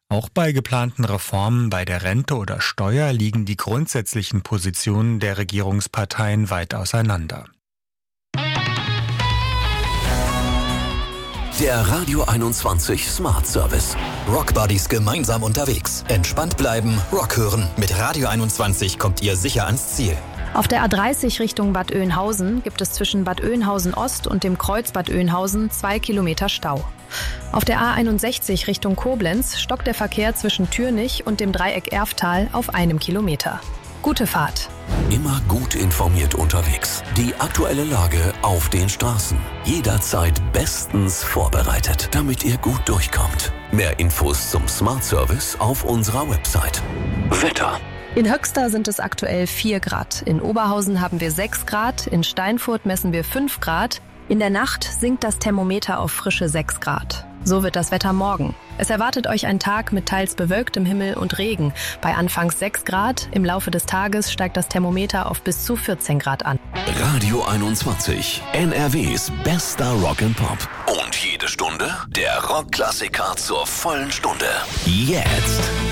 Auch bei geplanten Reformen bei der Rente oder Steuer liegen die grundsätzlichen Positionen der Regierungsparteien weit auseinander. Der Radio 21 Smart Service. Rockbuddies gemeinsam unterwegs. Entspannt bleiben, Rock hören. Mit Radio 21 kommt ihr sicher ans Ziel. Auf der A30 Richtung Bad Oeynhausen gibt es zwischen Bad Oeynhausen Ost und dem Kreuz Bad Oeynhausen 2 Kilometer Stau. Auf der A61 Richtung Koblenz stockt der Verkehr zwischen Thürnich und dem Dreieck Erftal auf 1 Kilometer. Gute Fahrt. Immer gut informiert unterwegs. Die aktuelle Lage auf den Straßen. Jederzeit bestens vorbereitet, damit ihr gut durchkommt. Mehr Infos zum Smart Service auf unserer Website. Wetter. In Höxter sind es aktuell 4 Grad. In Oberhausen haben wir 6 Grad. In Steinfurt messen wir 5 Grad. In der Nacht sinkt das Thermometer auf frische 6 Grad. So wird das Wetter morgen. Es erwartet euch ein Tag mit teils bewölktem Himmel und Regen. Bei anfangs 6 Grad, im Laufe des Tages steigt das Thermometer auf bis zu 14 Grad an. Radio 21, NRWs bester Rock and Pop. Und jede Stunde der Rockklassiker zur vollen Stunde. Jetzt